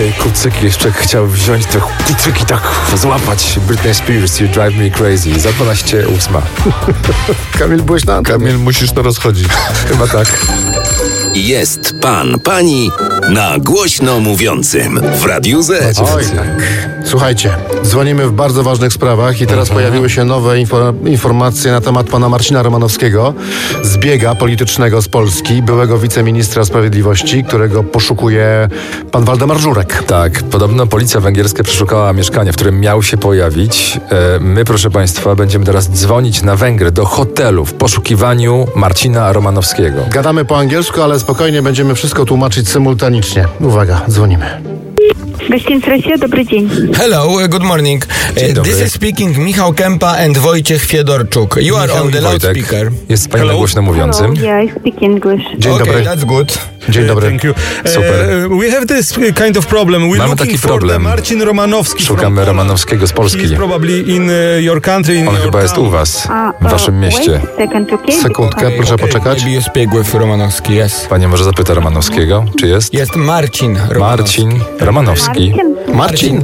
kucyki, jeszcze chciał wziąć te kucyki, tak złapać. Britney Spears, You Drive Me Crazy. Za 12:08. Kamil, byłeś na antenie? Kamil, musisz to rozchodzić. Chyba tak. Jest pan, pani na głośno mówiącym w Radiu Z. Oj, tak. Słuchajcie, dzwonimy w bardzo ważnych sprawach i teraz pojawiły się nowe informacje na temat pana Marcina Romanowskiego, zbiega politycznego z Polski, byłego wiceministra sprawiedliwości, którego poszukuje pan Waldemar Żurek. Tak, podobno policja węgierska przeszukała mieszkanie, w którym miał się pojawić. My, proszę państwa, będziemy teraz dzwonić na Węgry, do hotelu w poszukiwaniu Marcina Romanowskiego. Gadamy po angielsku, ale spokojnie będziemy wszystko tłumaczyć symultanicznie. Uwaga, dzwonimy. Gościńc Rosja, dobry dzień. Hello, good morning. dobry. This is speaking Michał Kępa and Wojciech Fiedorczuk. You are Michał on the i Wojtek. loudspeaker. Jest pani na głośno mówiącym. Yeah, I speak English. Dzień Okay, dobry. that's good. Dzień dobry. Thank you. Super. We have this kind of problem. We're Mamy looking taki for problem. the Marcin Romanowski. Szukamy Romanowskiego z Polski. He's probably in your country, in On your chyba jest town. u was, w waszym mieście. Wait a second, okay? Sekundkę, proszę poczekać. Maybe you speak with Romanowski, yes. Pani może zapyta Romanowskiego, czy jest? Jest Marcin Romanowski. Marcin Romanowski. Marcin?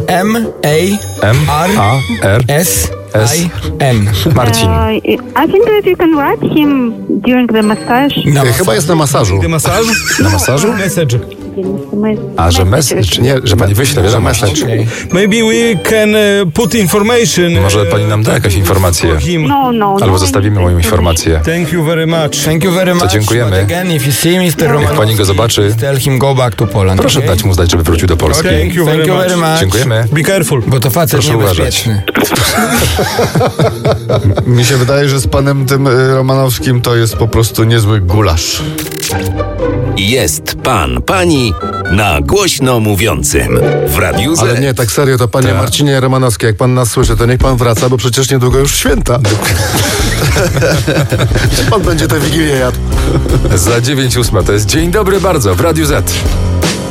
M-A-R-S-I-N. Marcin. I think that you can write him during the massage. Chyba jest na masażu. The massage? Na masażu? Message. A, że message? Nie, że pani wyśle wiadomość. Maybe we can put information. Może pani nam da jakąś informację. for him. No. Albo zostawimy moją informację. Thank you very much. Thank you very much. dziękujemy. But again, if you see Mr. Romanowski, pani go zobaczy, tell him go back to Poland. proszę okay? dać mu znać, żeby wrócił do Polski. Thank you very much. Dziękujemy. Be careful. Bo to facet Proszę niebezpieczny. Mi się wydaje, że z panem tym Romanowskim to jest po prostu niezły gulasz. Jest pan, pani na głośno mówiącym w Radiu Z. Ale nie, tak serio, to panie Marcinie Romanowski, jak pan nas słyszy, to niech pan wraca, bo przecież niedługo już święta. Pan będzie tę Wigilię jadł. Za 9:08 to jest Dzień dobry bardzo w Radiu Z.